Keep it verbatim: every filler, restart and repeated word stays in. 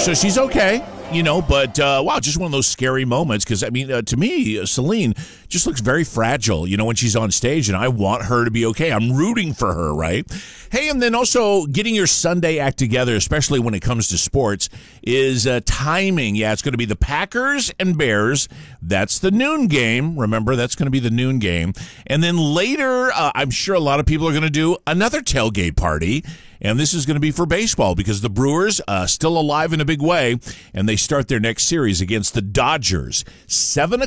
so she's okay, you know, but uh, wow, just one of those scary moments because, I mean, uh, to me, uh, Celine just looks very fragile, you know, when she's on stage, and I want her to be okay. I'm rooting for her, right? Hey, and then also getting your Sunday act together, especially when it comes to sports, is uh, timing. Yeah, it's going to be the Packers and Bears. That's the noon game. Remember, that's going to be the noon game. And then later, uh, I'm sure a lot of people are going to do another tailgate party. And this is going to be for baseball because the Brewers uh, still alive in a big way, and they start their next series against the Dodgers. Seven